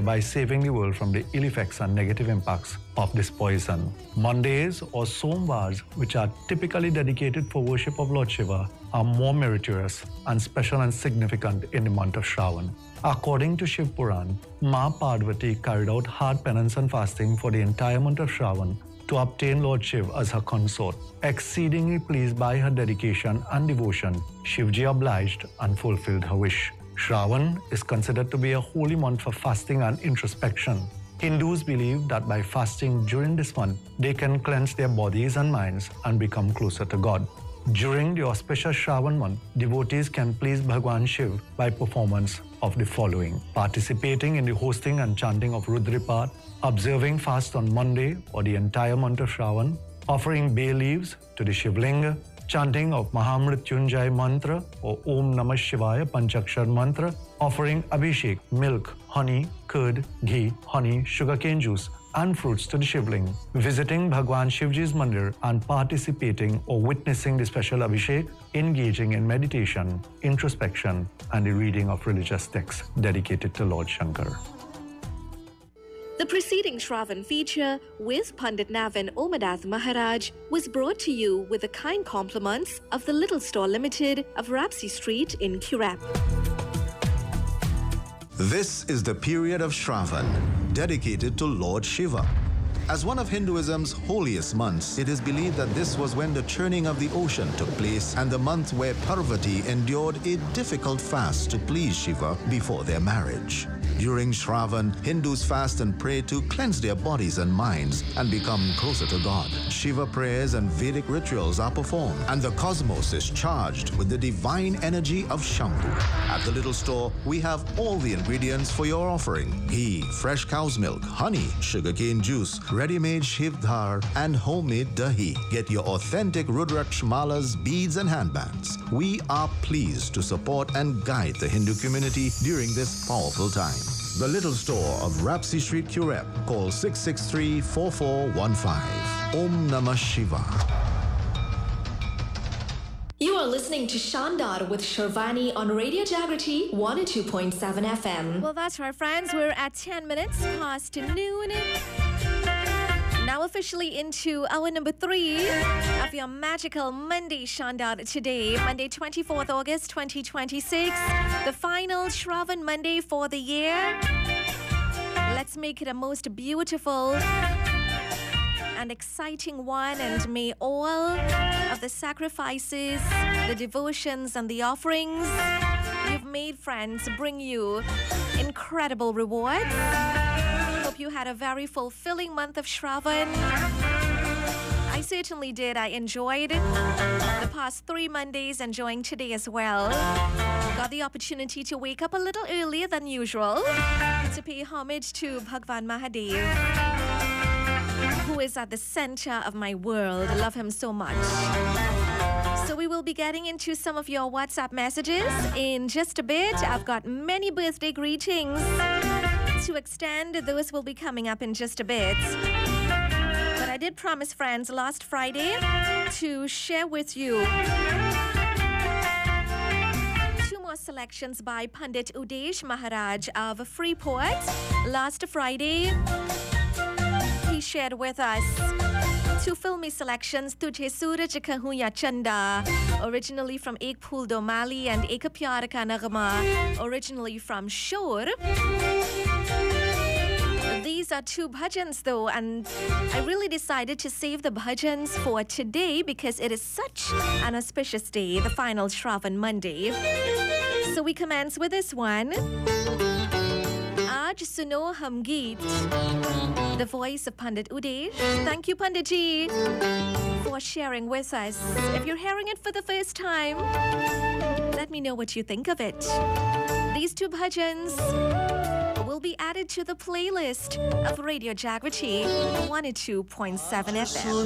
thereby saving the world from the ill effects and negative impacts of this poison. Mondays or Somvars, which are typically dedicated for worship of Lord Shiva, are more meritorious and special and significant in the month of Shravan. According to Shiv Puran, Ma Parvati carried out hard penance and fasting for the entire month of Shravan to obtain Lord Shiv as her consort. Exceedingly pleased by her dedication and devotion, Shivji obliged and fulfilled her wish. Shravan is considered to be a holy month for fasting and introspection. Hindus believe that by fasting during this month, they can cleanse their bodies and minds and become closer to God. During the auspicious Shravan month, devotees can please Bhagwan Shiv by performance of the following: participating in the hosting and chanting of Rudripat, observing fast on Monday or the entire month of Shravan, offering bay leaves to the Shivlinga, chanting of Mahamrityunjay mantra or Om Namah Shivaya Panchakshar mantra, offering Abhishek, milk, honey, curd, ghee, honey, sugarcane juice and fruits to the Shivling, visiting Bhagwan Shivji's mandir and participating or witnessing the special Abhishek, engaging in meditation, introspection and the reading of religious texts dedicated to Lord Shankar. The preceding Shravan feature with Pandit Navin Omadath Maharaj was brought to you with the kind compliments of the Little Store Limited of Rapsi Street in Currap. This is the period of Shravan, dedicated to Lord Shiva. As one of Hinduism's holiest months, it is believed that this was when the churning of the ocean took place and the month where Parvati endured a difficult fast to please Shiva before their marriage. During Shravan, Hindus fast and pray to cleanse their bodies and minds and become closer to God. Shiva prayers and Vedic rituals are performed, and the cosmos is charged with the divine energy of Shambhu. At the Little Store, we have all the ingredients for your offering: ghee, fresh cow's milk, honey, sugarcane juice, ready-made Shivdhar, and homemade dahi. Get your authentic Rudraksh malas, beads, and handbands. We are pleased to support and guide the Hindu community during this powerful time. The Little Store of Rapsi Street, Currap. Call 663-4415. Om Namah Shiva. You are listening to Shandar with Sharvani on Radio Jagriti 102.7 FM. Well, that's right, friends. We're at 10 minutes past noon. Now officially into hour number 3 of your magical Monday Shandar today, Monday 24th August 2026, the final Shravan Monday for the year. Let's make it a most beautiful and exciting one, and may all of the sacrifices, the devotions and the offerings you've made, friends, bring you incredible rewards. Hope you had a very fulfilling month of Shravan. I certainly did. I enjoyed the past 3 Mondays, enjoying today as well. Got the opportunity to wake up a little earlier than usual to pay homage to Bhagwan Mahadev, who is at the center of my world. I love him so much. So we will be getting into some of your WhatsApp messages in just a bit. I've got many birthday greetings to extend. Those will be coming up in just a bit. But I did promise, friends, last Friday to share with you 2 more selections by Pandit Udesh Maharaj of Freeport. Last Friday, he shared with us 2 filmy selections, Tujhe Suraj Kahu Ya Chanda, originally from Ek Phool Do Mali, and Ek Pyar Ka Nagma, originally from Shor. These are 2 bhajans though, and I really decided to save the bhajans for today because it is such an auspicious day, the final Shravan Monday. So we commence with this one. Aaj Suno Hum Geet, the voice of Pandit Udesh. Thank you, Pandit Ji, for sharing with us. If you're hearing it for the first time, let me know what you think of it. These 2 bhajans will be added to the playlist of Radio Jagriti 102.7 FM.